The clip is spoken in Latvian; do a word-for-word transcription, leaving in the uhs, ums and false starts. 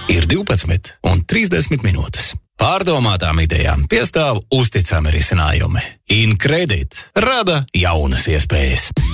Ir divpadsmit un trīsdesmit minūtes. Pārdomātām idejām piestāv uzticami risinājumi. Incredit rada jaunas iespējas.